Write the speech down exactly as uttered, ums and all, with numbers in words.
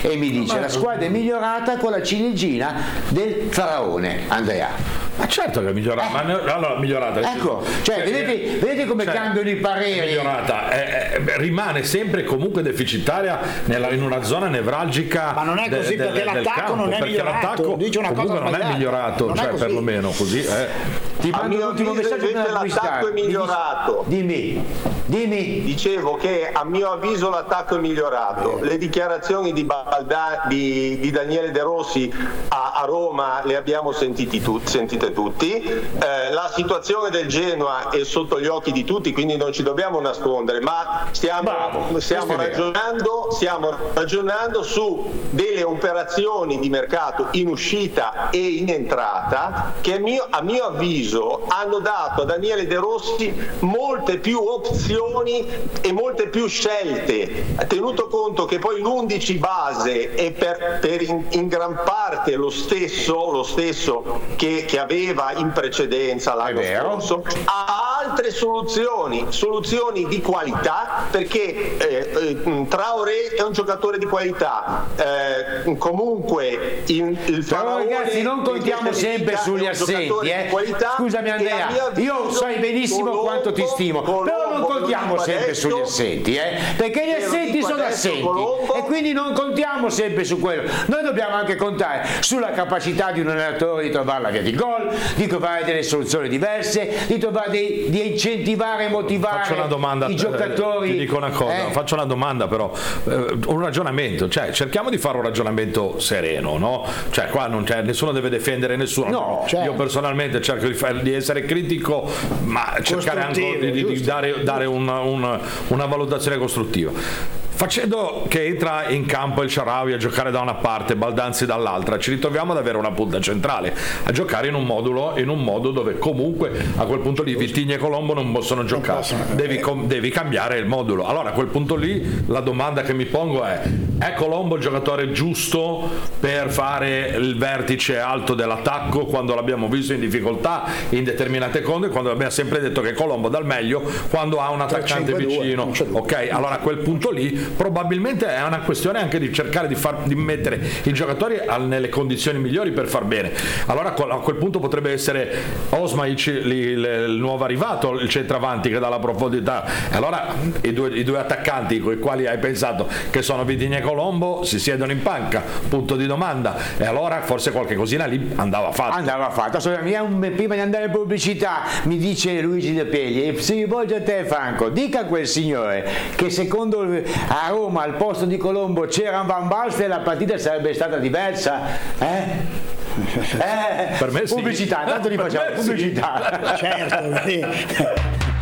e mi dice la squadra è migliorata con la ciliegina del faraone. Andrea. Ma certo che è migliorata, Eh. ma ne- allora migliorata. Ecco, cioè, Eh, vedete, vedete come cioè, cambiano i è pareri. migliorata, è- è- rimane sempre comunque deficitaria nella- in una zona nevralgica. Ma non è così, de- de- perché del l'attacco campo, non è perché migliorato, l'attacco dice una cosa comunque non è sbagliata. migliorato, Non è cioè così. perlomeno così. Eh. Ti A mando mio l'ultimo avviso messaggio invece per l'attacco è acquistare. migliorato. Dimmi, dimmi. Dicevo che a mio avviso l'attacco è migliorato. Le dichiarazioni di, Balda- di, di Daniele De Rossi a, a Roma le abbiamo sentiti tu- sentite tutti. Eh, la situazione del Genoa è sotto gli occhi di tutti, quindi non ci dobbiamo nascondere, ma stiamo, Bravo, stiamo, questo è vero. ragionando, stiamo ragionando su delle operazioni di mercato in uscita e in entrata che a mio, a mio avviso hanno dato a Daniele De Rossi molte più opzioni e molte più scelte, tenuto conto che poi l'undici base è per, per in, in gran parte lo stesso, lo stesso che, che aveva in precedenza l'anno È vero. scorso, ha altre soluzioni, soluzioni di qualità, perché eh, eh, Traoré è un giocatore di qualità, eh, comunque il, il Però Faraone ragazzi non contiamo è sempre sugli un assenti, giocatore eh. di qualità, Scusami e a Andrea, mio avviso io sai benissimo Colombo- quanto ti stimo, però non Colombo, contiamo lo dico sempre adesso, sugli assenti, eh. Perché gli te lo assenti dico sono adesso, assenti Colombo. e quindi non contiamo sempre su quello. Noi dobbiamo anche contare sulla capacità di un allenatore di trovare la via di gol, di trovare delle soluzioni diverse, di trovare dei, di incentivare e motivare Faccio una domanda, i giocatori. eh, ti dico una cosa, eh. faccio una domanda però, eh, un ragionamento, cioè cerchiamo di fare un ragionamento sereno, no? Cioè qua non c'è, nessuno deve difendere nessuno. No, certo. Io personalmente cerco di, fare- di essere critico, ma cercare anche Costruttivo, di, di- di giusto. dare, dare una, una- una valutazione costruttiva. Facendo che entra in campo il Shaarawy a giocare da una parte, Baldanzi dall'altra, ci ritroviamo ad avere una punta centrale, a giocare in un modulo, in un modo dove comunque a quel punto lì Vitigna e Colombo non possono giocare, possono. devi, com- devi cambiare il modulo. Allora a quel punto lì la domanda che mi pongo è: è Colombo il giocatore giusto per fare il vertice alto dell'attacco quando l'abbiamo visto in difficoltà in determinate conde, quando abbiamo sempre detto che Colombo dà il meglio quando ha un attaccante tre cinque due, vicino? non c'è dubbio. Ok, allora a quel punto lì probabilmente è una questione anche di cercare di, far, di mettere i giocatori al- nelle condizioni migliori per far bene. Allora a quel- a quel punto potrebbe essere Osmaic il, il, il nuovo arrivato, il centravanti che dà la profondità. E allora i due, i due attaccanti con i quali hai pensato che sono Vitigna e Colombo si siedono in panca, punto di domanda. E allora forse qualche cosina lì andava fatta. Andava fatta. Assolutamente. Un- prima di andare in pubblicità mi dice Luigi De Pegli, si rivolge a te Franco, dica a quel signore che secondo a Roma al posto di Colombo c'era Van Basten e la partita sarebbe stata diversa, eh? Eh, Per me sì. pubblicità, tanto li Per facciamo me sì. pubblicità. Certo, sì.